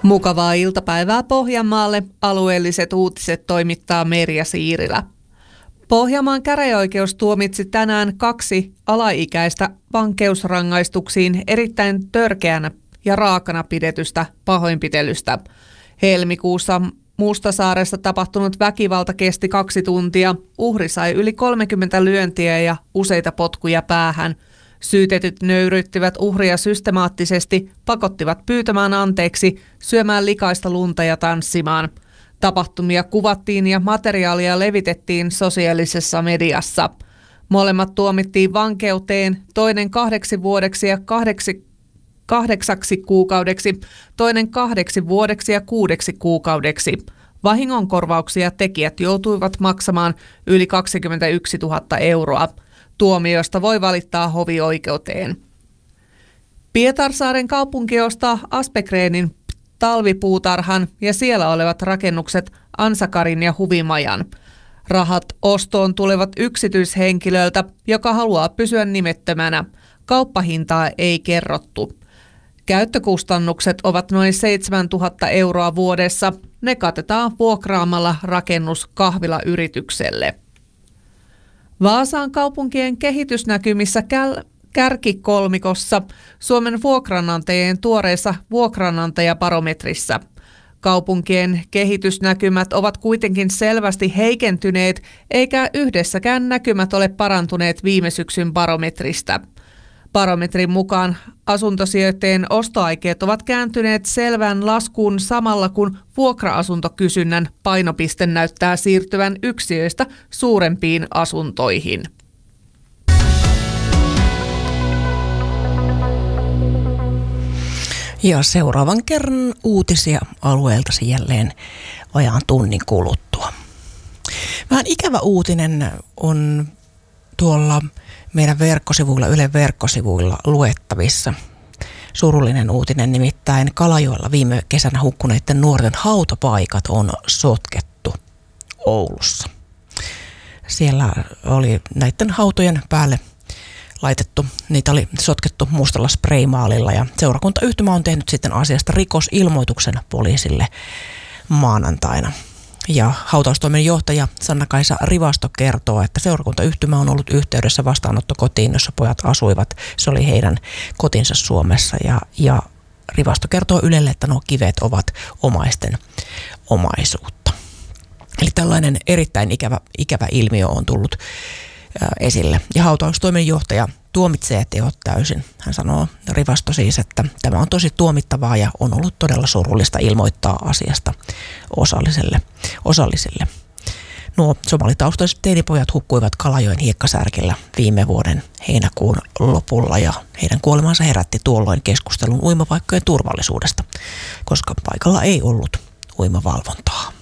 Mukavaa iltapäivää Pohjanmaalle. Alueelliset uutiset toimittaa Merja Siirilä. Pohjanmaan käräjäoikeus tuomitsi tänään 2 alaikäistä vankeusrangaistuksiin erittäin törkeänä ja raakana pidetystä pahoinpitelystä. Helmikuussa Mustasaaressa tapahtunut väkivalta kesti 2 tuntia. Uhri sai yli 30 lyöntiä ja useita potkuja päähän. Syytetyt nöyryttivät uhria systemaattisesti, pakottivat pyytämään anteeksi, syömään likaista lunta ja tanssimaan. Tapahtumia kuvattiin ja materiaalia levitettiin sosiaalisessa mediassa. Molemmat tuomittiin vankeuteen, toinen 8 vuodeksi ja 8 kuukaudeksi, toinen 8 vuodeksi ja 6 kuukaudeksi. Vahingonkorvauksia tekijät joutuivat maksamaan yli 21 000 euroa. Tuomiosta voi valittaa hovioikeuteen. Pietarsaaren kaupunki ostaa Aspegrenin talvipuutarhan ja siellä olevat rakennukset Ansakarin ja Huvimajan. Rahat ostoon tulevat yksityishenkilöltä, joka haluaa pysyä nimettömänä. Kauppahintaa ei kerrottu. Käyttökustannukset ovat noin 7 000 euroa vuodessa. Ne katetaan vuokraamalla rakennus kahvilayritykselle. Vaasaan kaupunkien kehitysnäkymissä kärkikolmikossa Suomen vuokranantajien tuoreessa vuokranantajabarometrissä. Kaupunkien kehitysnäkymät ovat kuitenkin selvästi heikentyneet, eikä yhdessäkään näkymät ole parantuneet viime syksyn barometristä. Barometrin mukaan asuntosijoittajien ostoaikeet ovat kääntyneet selvään laskuun samalla kun vuokra-asuntokysynnän painopiste näyttää siirtyvän yksiöistä suurempiin asuntoihin. Ja seuraavan kerran uutisia alueeltasi jälleen vajaan tunnin kuluttua. Vähän ikävä uutinen on tuolla meidän verkkosivuilla, Ylen verkkosivuilla luettavissa. Surullinen uutinen, nimittäin Kalajoella viime kesänä hukkuneiden nuorten hautapaikat on sotkettu Oulussa. Siellä oli näiden hautojen päälle laitettu, niitä oli sotkettu mustalla spraymaalilla ja seurakuntayhtymä on tehnyt sitten asiasta rikosilmoituksen poliisille maanantaina. Ja hautaustoimen johtaja Sanna-Kaisa Rivasto kertoo, että seurakuntayhtymä on ollut yhteydessä vastaanottokotiin, jossa pojat asuivat. Se oli heidän kotinsa Suomessa ja Rivasto kertoo Ylelle, että nuo kivet ovat omaisten omaisuutta. Eli tällainen erittäin ikävä ilmiö on tullut esille. Ja hautaustoimen johtaja tuomitsee teot täysin. Hän sanoo, Rivasto siis, että tämä on tosi tuomittavaa ja on ollut todella surullista ilmoittaa asiasta osallisille. Nuo somalitaustaiset teinipojat hukkuivat Kalajoen hiekkasärkillä viime vuoden heinäkuun lopulla ja heidän kuolemansa herätti tuolloin keskustelun uimapaikkojen turvallisuudesta, koska paikalla ei ollut uimavalvontaa.